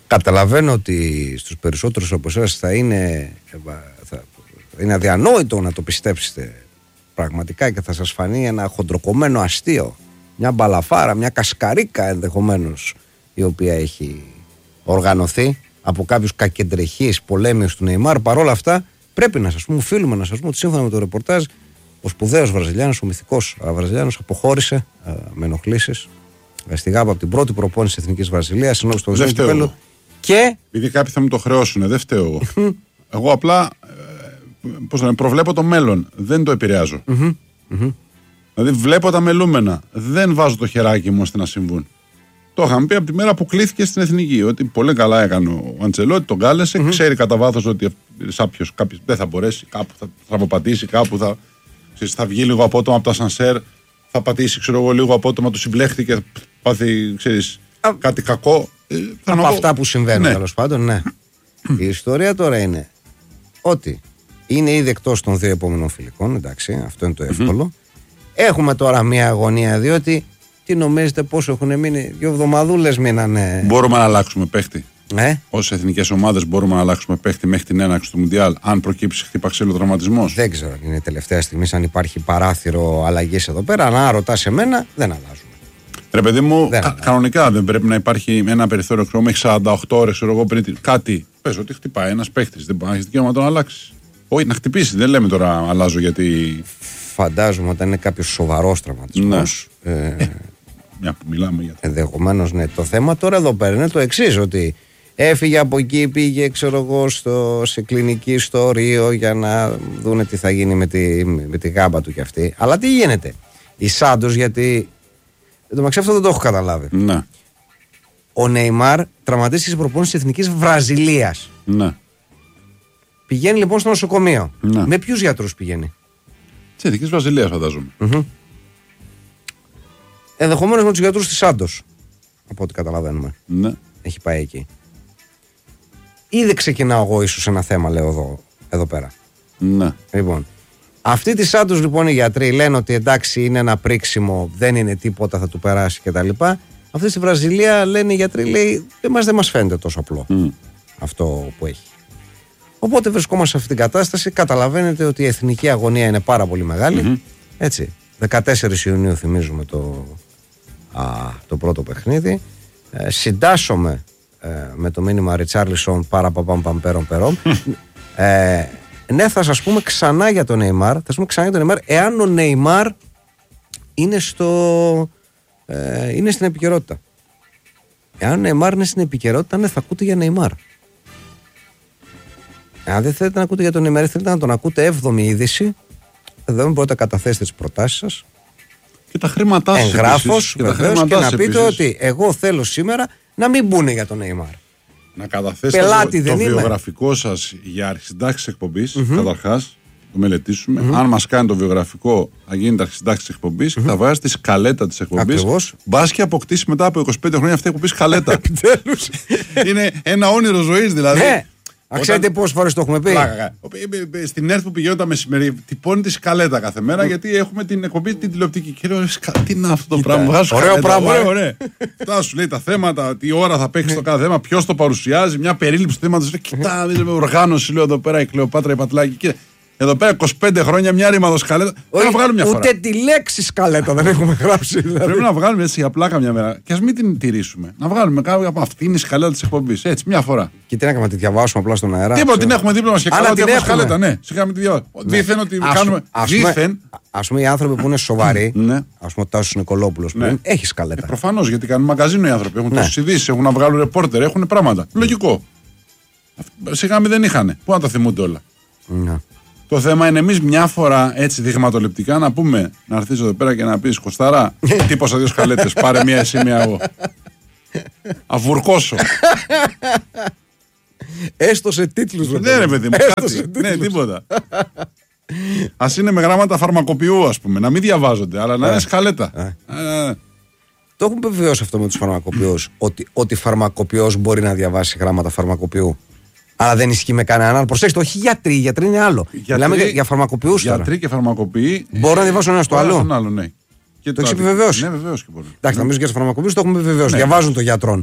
Καταλαβαίνω ότι στους περισσότερους από εσάς θα είναι αδιανόητο να το πιστέψετε πραγματικά και θα σας φανεί ένα χοντροκομμένο αστείο, μια μπαλαφάρα, μια κασκαρίκα ενδεχομένως, η οποία έχει οργανωθεί από κάποιους κακεντρεχείς πολέμιους του Νεϊμάρ. Παρόλα αυτά πρέπει να σας πούμε, οφείλουμε να σας πούμε ότι σύμφωνα με το ρεπορτάζ, ο σπουδαίος Βραζιλιάνος, ο μυθικός Βραζιλιάνος, αποχώρησε με ενοχλήσεις στη ΓΑΠΑ από την πρώτη προπόνηση της Εθνικής Βραζιλίας ενώπιον στο Βεζίνο Κυπέλλου. Και επειδή κάποιοι θα μου το χρεώσουν, δεν φταίω εγώ. Εγώ απλά προβλέπω το μέλλον, δεν το επηρεάζω. Δηλαδή βλέπω τα μελούμενα, δεν βάζω το χεράκι μου ώστε να συμβούν. Το είχαμε πει από τη μέρα που κλήθηκε στην Εθνική, ότι πολύ καλά έκανε ο Αντσελότη, τον κάλεσε, ξέρει κατά βάθος ότι κάποιος δεν θα μπορέσει, κάπου θα τραβοπατήσει, κάπου θα βγει λίγο απότομα από το ασανσέρ, θα πατήσει λίγο απότομα, του συμπλέχτηκε, θα πάθει κάτι κακό. Από αυτά που συμβαίνουν, τέλος πάντων, ναι. Η ιστορία τώρα είναι ότι είναι ήδη εκτός των 2 επόμενων φιλικών, εντάξει, αυτό είναι το εύκολο. Έχουμε τώρα μια αγωνία, διότι τι νομίζετε πόσο έχουν μείνει, 2 εβδομαδούλες μείνανε. Μπορούμε να αλλάξουμε παίχτη. Ως εθνικές ομάδες μπορούμε να αλλάξουμε παίχτη μέχρι την έναρξη του Μουντιάλ, αν προκύψει χτυπαξίλο τραυματισμός. Δεν ξέρω αν είναι τελευταία στιγμή, αν υπάρχει παράθυρο αλλαγής εδώ πέρα. Αν ρωτάς εμένα, δεν αλλάζουμε. Ρε παιδί μου, κανονικά δεν πρέπει να υπάρχει ένα περιθώριο χρόνο μέχρι 48 ώρες, ξέρω εγώ, πριν κάτι. Πες ότι χτυπάει ένας παίχτης, δεν μπορεί να έχει δικαίωμα να τον αλλάξει. Όχι, να χτυπήσει, δεν λέμε τώρα αλλάζω γιατί. Φαντάζομαι όταν είναι κάποιος σοβαρός τραυματισμός. Μια που μιλάμε για αυτό. Ενδεχομένως, ναι. Το θέμα τώρα εδώ πέρα είναι το εξής, ότι έφυγε από εκεί, πήγε, ξέρω εγώ, σε κλινική στο Ρίο για να δούνε τι θα γίνει με τη γάμπα του κι αυτή. Αλλά τι γίνεται. Η Σάντος, γιατί. Εν τω μεταξύ αυτό δεν το έχω καταλάβει. Ναι. Ο Νεϊμάρ τραυματίστηκε σε προπόνηση της Εθνικής Βραζιλίας. Ναι. Πηγαίνει λοιπόν στο νοσοκομείο. Ναι. Με ποιους γιατρούς πηγαίνει? Της Εθνικής Βραζιλίας, φαντάζομαι. Ενδεχομένως με τους γιατρούς της Σάντος, από ό,τι καταλαβαίνουμε. Ναι. Έχει πάει εκεί. Ήδη ξεκινάω εγώ ίσως ένα θέμα, λέω εδώ πέρα. Ναι. Λοιπόν, αυτοί της Σάντος λοιπόν οι γιατροί λένε ότι εντάξει είναι ένα πρίξιμο, δεν είναι τίποτα, θα του περάσει κτλ. Αυτοί στη Βραζιλία λένε οι γιατροί, λέει, δεν μας φαίνεται τόσο απλό αυτό που έχει. Οπότε βρισκόμαστε σε αυτή την κατάσταση. Καταλαβαίνετε ότι η εθνική αγωνία είναι πάρα πολύ μεγάλη. Έτσι. 14 Ιουνίου θυμίζουμε το πρώτο παιχνίδι. Συντάσσομαι με το μήνυμα Ριτσάρλισον παραπαπαμπαμπέρον. Ναι, θα σας πούμε ξανά για τον Νεϊμάρ. Εάν ο Νεϊμάρ είναι στην επικαιρότητα. Εάν ο Νεϊμάρ είναι στην επικαιρότητα, ναι, θα ακούτε για Νεϊμάρ. Αν δεν θέλετε να ακούτε για τον Νεϊμάρ, θέλετε να τον ακούτε 7η είδηση, εδώ μπορείτε να καταθέσετε τις προτάσεις σας. Και τα χρήματά σας. Εγγράφος, βεβαίως, και να πείτε ότι εγώ θέλω σήμερα να μην μπουνε για τον Νεϊμάρ. Να καταθέσετε το βιογραφικό σας για αρχισυντάξεις εκπομπής, καταρχάς, το μελετήσουμε. Αν μας κάνει το βιογραφικό, θα γίνει τα αρχισυντάξεις εκπομπής, θα βάζει τη σκαλέτα της εκπομπής. Μπας και αποκτήσει μετά από 25 χρόνια αυτή η εκπομπή σκαλέτα. Επιτέλους. Είναι ένα όνειρο ζωής δηλαδή. Ξέρετε πόσες φορές το έχουμε πει. Στην ΕΡΤ που πηγαίνω τα μεσημέρι, τυπώνει τη σκαλέτα κάθε μέρα γιατί έχουμε την εκπομπή την τηλεοπτική. Και λέω, τι είναι αυτό το πράγμα. Ωραίο πράγμα. Αυτά σου λέει τα θέματα, τι ώρα θα παίξει το κάθε θέμα, ποιος το παρουσιάζει, μια περίληψη θέματος. Κοιτά, με οργάνωση, λέω εδώ πέρα η Κλεοπάτρα, η Πατλάκη. Εδώ πέρα 25 χρόνια μια ρήμα σκαλέτα. Να βγάλουμε μια φορά. Ούτε τη λέξη σκαλέτα δεν έχουμε γράψει. Δηλαδή. Πρέπει να βγάλουμε έτσι για πλάκα μια μέρα. Και ας μην την τηρήσουμε. Να βγάλουμε κάποια από αυτή είναι η σκαλέτα της εκπομπής. Έτσι, μια φορά. Και τι να κάνουμε, τη διαβάσουμε απλά στον αέρα. Τίποτα, την έχουμε δίπλα μας και καλά. Την σκαλέτα, ναι. Σιγά μην τη διαβάσουμε. Δήθεν ότι κάνουμε. Ας πούμε οι άνθρωποι που είναι σοβαροί, ας πούμε ο Τάσος Νικολόπουλος πριν, έχει σκαλέτα. Προφανώς γιατί κάνουν μαγκαζίνο οι άνθρωποι. Έχουν τόσες ειδήσεις, έχουν να βγάλουν ρεπόρτερ, έχουν πράγματα. Λογικό. Σιγά μην δεν είχαν. Πού να τα θυμούνται όλα. Το θέμα είναι εμείς μια φορά έτσι δειγματοληπτικά να πούμε, να έρθεις εδώ πέρα και να πεις Κωστάρα, τύπωσα 2 σκαλέτες, πάρε μία εσύ, μία εγώ. Αβουρκώσω. Έστω σε τίτλους. Ναι ρε παιδί μου, κάτι. Ναι, τίποτα. Ας είναι με γράμματα φαρμακοποιού ας πούμε, να μην διαβάζονται, αλλά να είναι σκαλέτα. Το έχουμε επιβεβαιώσει αυτό με τους φαρμακοποιούς, ότι φαρμακοποιός μπορεί να διαβάσει γράμματα φαρμακοποιού. Αλλά δεν ισχύει με κανέναν άλλο. Προσέξτε, όχι γιατροί, οι γιατροί είναι άλλο. Μιλάμε για φαρμακοποιούς τώρα. Γιατροί και φαρμακοποιοί. Μπορούν να διαβάσουν ένα στο άλλο. Ναι. Και το έχει επιβεβαιώσει. Ναι, βεβαίως και μπορεί. Εντάξει, νομίζω για τους φαρμακοποιούς το έχουμε επιβεβαιώσει. Ναι. Διαβάζουν το γιατρόν.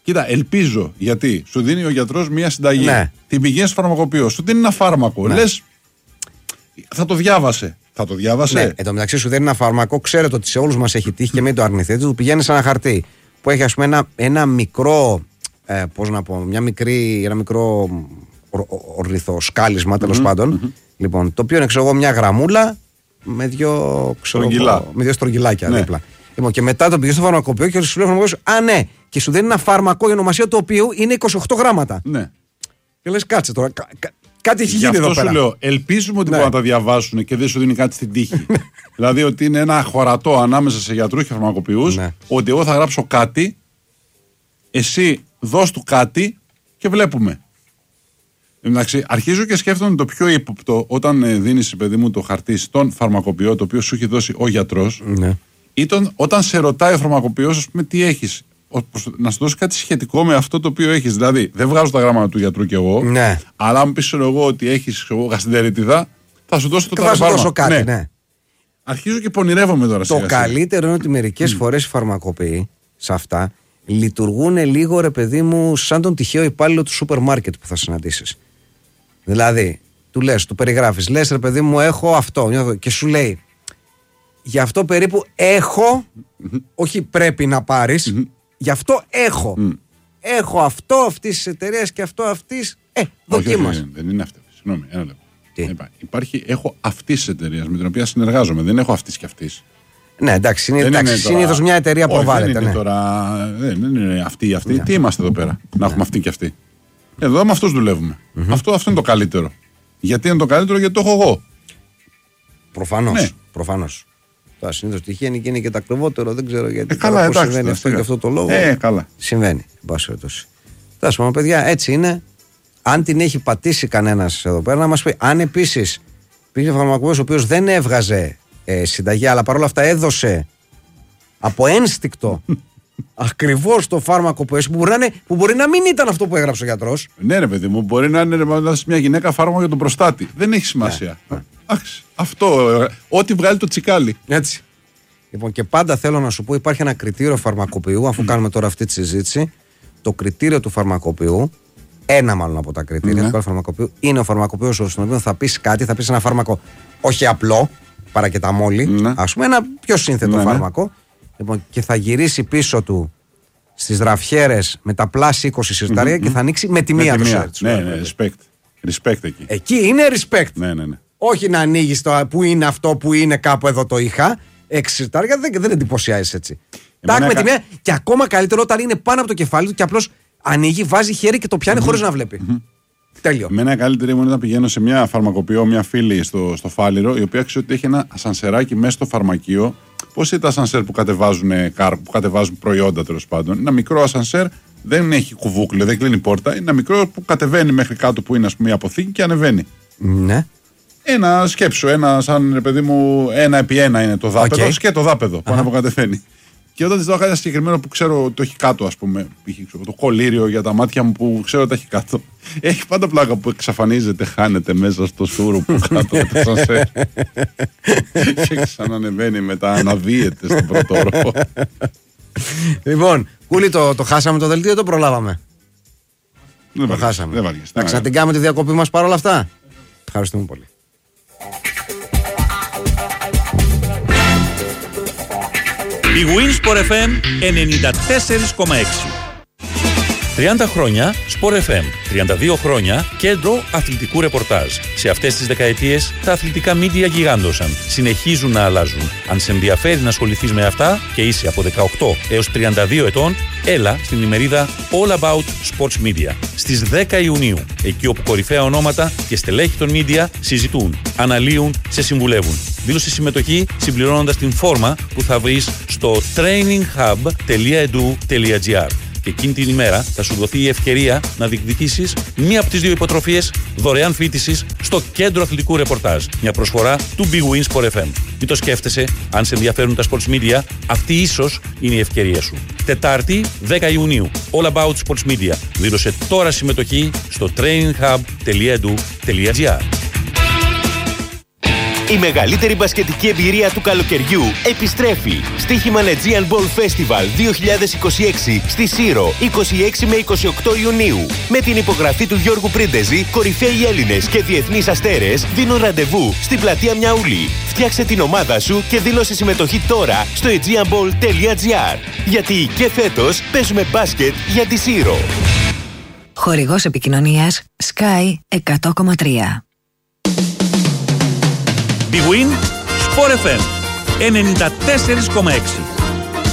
Κοίτα, ελπίζω, γιατί σου δίνει ο γιατρός μια συνταγή. Ναι. Την πηγαίνει στο φαρμακοποιό, σου δίνει ένα φάρμακο. Ναι. Λες, θα το διάβασε. Θα το διάβασε. Ναι, εν τω μεταξύ σου δίνει ένα φάρμακο, ξέρετε ότι σε όλους μας έχει τύχει και μην το αρνηθείτε, του πηγαίνει σε ένα χαρτί που έχει, ας πούμε, ένα μικρό, πώς να πω, ένα μικρό ορνηθοσκάλισμα, τέλος πάντων. Λοιπόν, το οποίο είναι, ξέρω εγώ, μια γραμμούλα με δύο στρογγυλάκια δίπλα. Λοιπόν, και μετά το πηγαίνει στο φαρμακοποιό και σου λέει ο φαρμακοποιός, ναι, και σου δίνει ένα φάρμακο, η ονομασία του οποίου είναι 28 γράμματα. Ναι. Και λες, κάτσε τώρα. Κάτι έχει γίνει εδώ πέρα. Αυτό σου λέω. Ελπίζουμε ότι μπορούν να τα διαβάσουν και δεν σου δίνει κάτι στην τύχη. Δηλαδή ότι είναι ένα χωρατό ανάμεσα σε γιατρούς και φαρμακοποιούς, ότι εγώ θα γράψω κάτι, εσύ δώσ' του κάτι και βλέπουμε. Εντάξει, αρχίζω και σκέφτομαι το πιο ύποπτο όταν δίνεις, παιδί μου, το χαρτί στον φαρμακοποιό, το οποίο σου έχει δώσει ο γιατρός, όταν σε ρωτάει ο φαρμακοποιός, ας πούμε, τι έχεις. Να σου δώσει κάτι σχετικό με αυτό το οποίο έχεις. Δηλαδή, δεν βγάζω τα γράμματα του γιατρού κι εγώ, αλλά αν πεις εγώ ότι έχεις γαστρεντερίτιδα, θα σου δώσω το θα σου δώσω κάτι. Ναι. Αρχίζω και πονηρεύομαι τώρα. Το καλύτερο είναι ότι μερικές φορές οι φαρμακοποιοί σε αυτά λειτουργούν λίγο, ρε παιδί μου, σαν τον τυχαίο υπάλληλο του σούπερ μάρκετ που θα συναντήσεις. Δηλαδή, του περιγράφεις, λες, ρε παιδί μου, έχω αυτό, και σου λέει, γι' αυτό περίπου έχω, όχι πρέπει να πάρεις, γι' αυτό έχω. Έχω αυτό αυτής της εταιρείας και αυτό αυτής. Δοκίμασε. Όχι, δεν είναι αυτή. Συγγνώμη, ένα λεπτό. Υπάρχει, έχω αυτής της εταιρείας με την οποία συνεργάζομαι. Δεν έχω αυτής και αυτής. Ναι, εντάξει, συνήθως μια εταιρεία προβάλλεται. Δεν είναι τώρα. Δεν είναι αυτή. Τι είμαστε εδώ πέρα, να έχουμε αυτή και αυτή. Εδώ με αυτούς δουλεύουμε. Αυτό είναι το καλύτερο. Γιατί είναι το καλύτερο, γιατί το έχω εγώ. Προφανώς. Τα συνήθως τυχαία είναι και τα ακριβότερο, δεν ξέρω γιατί. Καλά, εντάξει, συμβαίνει αυτό και αυτό το λόγο. Καλά. Συμβαίνει, εν πάση περιπτώσει. Θα σου πούμε, παιδιά, έτσι είναι. Αν την έχει πατήσει κανένας εδώ πέρα, να μας πει. Αν επίσης πήγε ο φαρμακοποιός ο οποίος δεν έβγαζε συνταγή, αλλά παρόλα αυτά έδωσε από ένστικτο ακριβώς το φάρμακο που έσαι, που μπορεί να μην ήταν αυτό που έγραψε ο γιατρός. Ναι, ρε παιδί μου, μπορεί να είναι μια γυναίκα φάρμακο για τον προστάτη. Δεν έχει σημασία. Αυτό, ό,τι βγάλει το τσικάλι. Έτσι. Λοιπόν, και πάντα θέλω να σου πω, υπάρχει ένα κριτήριο φαρμακοποιού, αφού κάνουμε τώρα αυτή τη συζήτηση. Το κριτήριο του φαρμακοποιού, ένα μάλλον από τα κριτήρια του φαρμακοποιού, είναι ο φαρμακοποιός στον οποίο θα πεις κάτι, θα πεις ένα φάρμακο όχι απλό, παρακεταμόλη, ας πούμε, ένα πιο σύνθετο φάρμακο. Λοιπόν, και θα γυρίσει πίσω του στις δραφιέρες με τα πλάση 20 συρτάρια και θα ανοίξει με τη μία του σέρτ. Ναι, respect εκεί. Εκεί είναι respect. Ναι. Όχι να ανοίγεις το που είναι αυτό που είναι, κάπου εδώ το είχα. 6 συρτάρια δεν εντυπωσιάζεις έτσι. Τάκ με τη μία. Και ακόμα καλύτερο όταν είναι πάνω από το κεφάλι του και απλώς ανοίγει, βάζει χέρι και το πιάνει χωρίς να βλέπει. Τέλειο. Εμένα καλύτερη μου είναι να πηγαίνω σε μια φαρμακοποιό, μια φίλη στο Φάληρο, η οποία ξέρει ότι έχει ένα ασανσεράκι μέσα στο φαρμακείο. Πώς είναι τα ασανσέρ που κατεβάζουν προϊόντα, τέλος πάντων. Ένα μικρό ασανσέρ, δεν έχει κουβούκλιο, δεν κλείνει πόρτα. Είναι ένα μικρό που κατεβαίνει μέχρι κάτω που είναι, ας πούμε, η αποθήκη και ανεβαίνει. Ναι. Ένα σκέψου, σαν παιδί μου, 1x1 είναι το δάπεδο, και το δάπεδο που αναποκατεβαίνει. Και όταν τη δω κάτι συγκεκριμένο που ξέρω ότι το έχει κάτω, ας πούμε, το κολλήριο για τα μάτια μου που ξέρω ότι έχει κάτω. Έχει πάντα πλάκα που εξαφανίζεται, χάνεται μέσα στο σούρο που κάτω το ασανσέρ. Και ξανανεβαίνει μετά, αναδύεται στον πρώτο όροφο. Λοιπόν, Κούλη, το χάσαμε το δελτίο, το προλάβαμε. Το χάσαμε. Να ξανατιγκάμε τη διακοπή μας παρόλα αυτά. Ευχαριστούμε πολύ. Η Winsport FM 94,6. 30 χρόνια Sport FM, 32 χρόνια κέντρο αθλητικού ρεπορτάζ. Σε αυτές τις δεκαετίες τα αθλητικά μίντια γιγάντωσαν. Συνεχίζουν να αλλάζουν. Αν σε ενδιαφέρει να ασχοληθείς με αυτά και είσαι από 18 έως 32 ετών, έλα στην ημερίδα All About Sports Media στις 10 Ιουνίου. Εκεί όπου κορυφαία ονόματα και στελέχη των μίντια συζητούν, αναλύουν, σε συμβουλεύουν. Δήλωσε συμμετοχή συμπληρώνοντας την φόρμα που θα βρεις στο traininghub.edu.gr. Και εκείνη την ημέρα θα σου δοθεί η ευκαιρία να διεκδικήσεις μία από τις δύο υποτροφίες δωρεάν φοιτησης στο κέντρο αθλητικού ρεπορτάζ. Μια προσφορά του Big Win Sport FM. Μην το σκέφτεσαι, αν σε ενδιαφέρουν τα sports media, αυτή ίσως είναι η ευκαιρία σου. Τετάρτη, 10 Ιουνίου. All About Sports Media. Δήλωσε τώρα συμμετοχή στο traininghub.edu.gr. Η μεγαλύτερη μπασκετική εμπειρία του καλοκαιριού επιστρέφει. Στοίχημα Aegean Ball Festival 2026 στη Σύρο, 26 με 28 Ιουνίου. Με την υπογραφή του Γιώργου Πρίντεζη, κορυφαίοι Έλληνες και διεθνείς αστέρες δίνουν ραντεβού στην πλατεία Μιαούλη. Φτιάξε την ομάδα σου και δήλωσε συμμετοχή τώρα στο aegeanball.gr. Γιατί και φέτος παίζουμε μπάσκετ για τη Σύρο. Χορηγός επικοινωνίας Sky 100,3. Big Win, Sport FM 94,6.